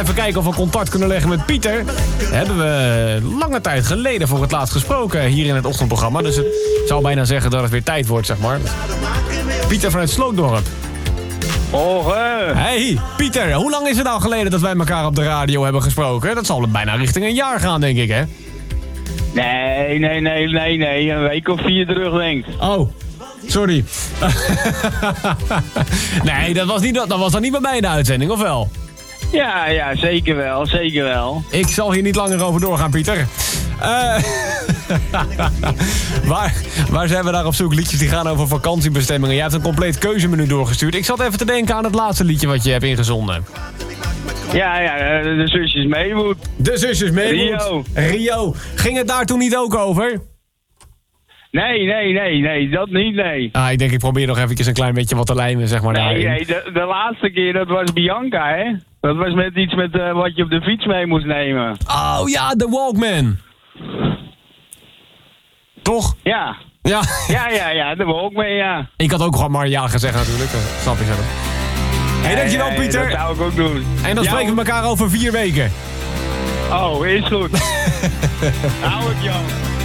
even kijken of we contact kunnen leggen met Pieter. Hebben we lange tijd geleden voor het laatst gesproken hier in het ochtendprogramma. Dus het zou bijna zeggen dat het weer tijd wordt, zeg maar. Pieter vanuit Slootdorp. Hey, Pieter, hoe lang is het nou geleden dat wij elkaar op de radio hebben gesproken? Dat zal bijna richting een jaar gaan, denk ik, hè? Nee. Een week of 4 terug, denk ik. Oh, sorry. Nee, dat was dan niet bij mij in de uitzending, of wel? Ja, zeker wel. Ik zal hier niet langer over doorgaan, Pieter. Waar zijn we naar op zoek? Liedjes die gaan over vakantiebestemmingen. Jij hebt een compleet keuzemenu doorgestuurd. Ik zat even te denken aan het laatste liedje wat je hebt ingezonden. Ja, de zusjes Maywood. De zusjes Maywood. Rio. Ging het daar toen niet ook over? Nee, dat niet, nee. Ik denk ik probeer nog eventjes een klein beetje wat te lijmen, zeg maar. Nee, de laatste keer dat was Bianca, hè? Dat was met iets met wat je op de fiets mee moest nemen. Oh ja, de Walkman. Toch? Ja. Ja, de Walkman, ja. Ik had ook gewoon maar ja gezegd natuurlijk. Snap je zo. Hey, dankjewel Pieter. Dat zou ik ook doen. En dan spreken we elkaar over 4 weken. Oh, is goed. Hou ik, Jan.